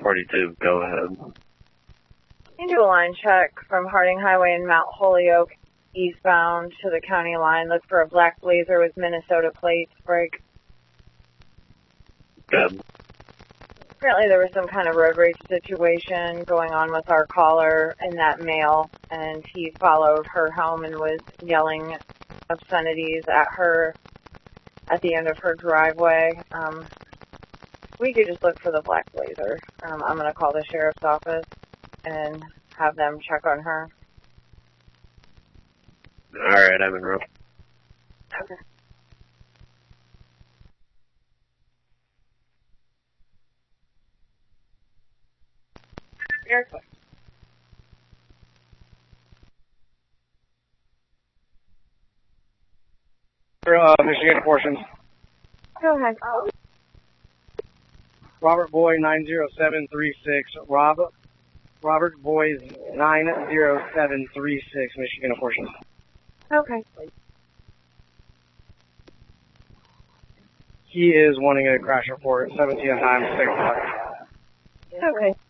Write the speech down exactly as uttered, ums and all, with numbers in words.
forty-two, go ahead. Can you do a line check from Harding Highway in Mount Holyoke eastbound to the county line? Look for a black Blazer with Minnesota plates. Break. Good. Apparently there was some kind of road rage situation going on with our caller and that male, and he followed her home and was yelling obscenities at her at the end of her driveway. Um, we could just look for the black Blazer. Um, I'm going to call the sheriff's office and have them check on her. All right, I'm in room. Okay. Very quick. Uh, Michigan portions. Go ahead. Robert Boy nine zero seven three six. Rob, Robert Boy nine zero seven three six. Michigan portions. Okay. He is wanting a crash report. seventeen times six o'clock. Okay.